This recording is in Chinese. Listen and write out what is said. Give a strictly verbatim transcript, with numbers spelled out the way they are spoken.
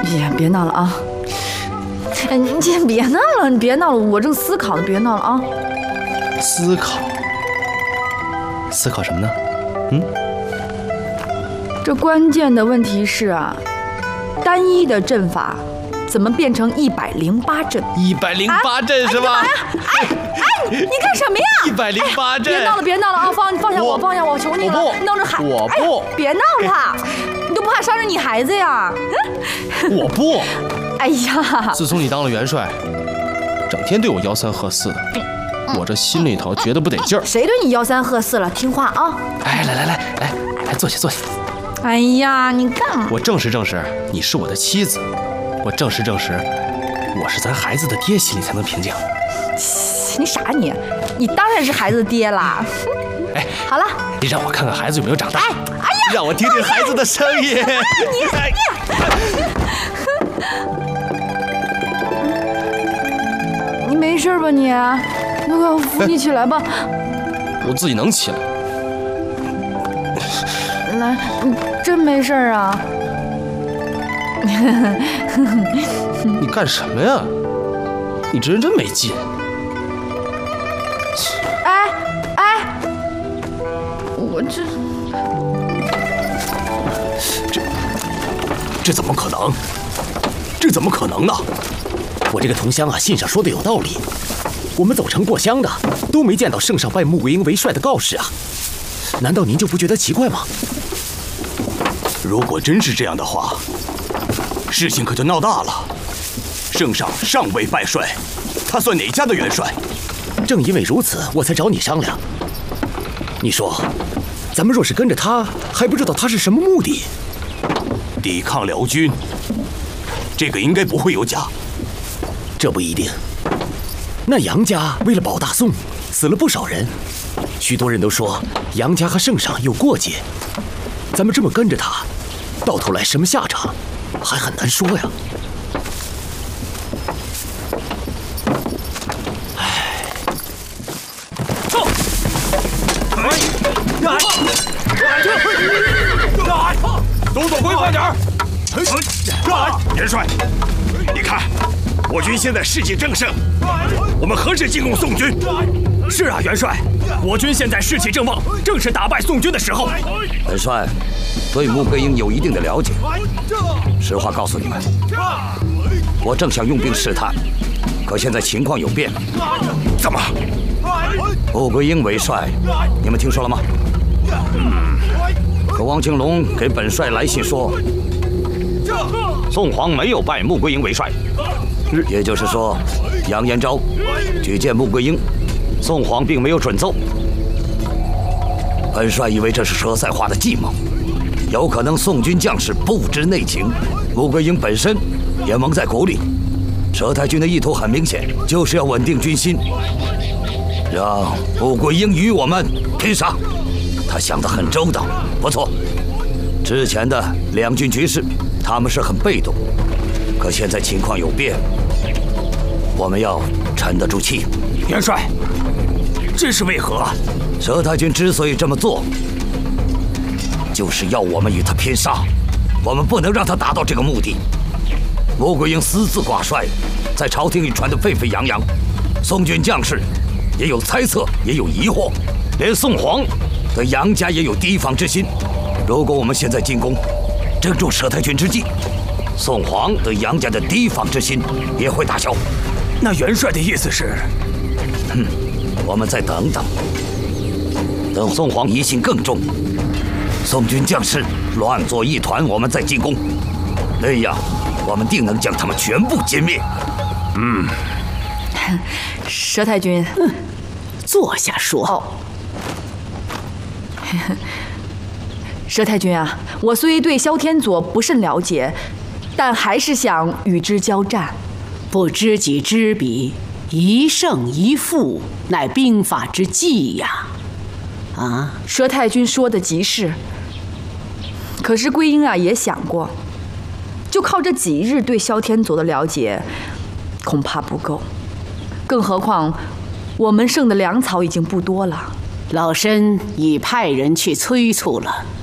也别闹了啊！哎，你先别闹了，你别闹了，我正思考呢，别闹了啊！ 思考？思考什么呢？嗯？ 这关键的问题是啊，单一的阵法怎么变成一百零八阵？ 一百零八阵是吧？ 哎哎哎，你你干什么呀？ 一百零八阵！ 别闹了，别闹了啊！放放下我，放下我，求你了！闹着孩， 我不， 哎，别闹了，你都不怕伤着你孩子呀？ 我不。 哎呀， 自从你当了元帅，整天对我吆三喝四的，我这心里头觉得不得劲儿。 谁对你吆三喝四了？听话啊！ 哎，来来来来来，坐下坐下。 哎呀，你干嘛？ 我证实证实，你是我的妻子。我证实证实，我是咱孩子的爹，心里才能平静。 你傻你，你当然是孩子的爹啦。 哎， 好了， 你让我看看孩子有没有长大。 哎，哎呀， 让我听听孩子的声音。 你哎你，你没事吧你？那个扶你起来吧。 我自己能起来。 来，你真没事啊？ 你干什么呀？你这人真没劲。 哎哎，我这这这怎么可能？这怎么可能呢？我这个同乡啊，信上说的有道理。我们走城过乡的都没见到圣上拜穆桂英为帅的告示啊，难道您就不觉得奇怪吗？如果真是这样的话，事情可就闹大了。圣上尚未拜帅，他算哪家的元帅？正因为如此，我才找你商量。你说，咱们若是跟着他，还不知道他是什么目的？抵抗辽军，这个应该不会有假。这不一定。那杨家为了保大宋，死了不少人，许多人都说杨家和圣上有过节。咱们这么跟着他，到头来什么下场，还很难说呀。唉，走！ 都走归快点儿！元帅，你看，我军现在士气正盛，我们何时进攻宋军？ 是啊，元帅，我军现在士气正旺，正是打败宋军的时候。 本帅对穆桂英有一定的了解，实话告诉你们，我正想用兵试探，可现在情况有变。 怎么？ 穆桂英为帅，你们听说了吗？嗯。可王庆龙给本帅来信说，宋皇没有拜穆桂英为帅，也就是说，杨延昭举荐穆桂英，宋皇并没有准奏。本帅以为这是佘赛华的计谋，有可能宋军将士不知内情，穆桂英本身也蒙在鼓里。佘太君的意图很明显，就是要稳定军心，让穆桂英与我们拼杀。他想得很周到，不错。之前的两军局势，他们是很被动，可现在情况有变，我们要沉得住气。 元帅，这是为何？ 佘太君之所以这么做，就是要我们与他拼杀，我们不能让他达到这个目的。穆桂英私自挂帅，在朝廷里传得沸沸扬扬，宋军将士也有猜测，也有疑惑，连宋皇对杨家也有提防之心。如果我们现在进攻，正中佘太君之计，宋皇对杨家的提防之心也会打消。 那元帅的意思是？ 哼，我们再等等，等宋皇疑心更重，宋军将士乱作一团，我们再进攻，那样我们定能将他们全部歼灭。 嗯， 佘太君， 嗯，坐下说。 哦，佘太君啊，我虽对萧天佐不甚了解，但还是想与之交战。 不知己知彼，一胜一负，乃兵法之计呀！啊， 佘太君说的极是。可是桂英啊也想过，就靠这几日对萧天佐的了解，恐怕不够。更何况，我们剩的粮草已经不多了。 老身已派人去催促了。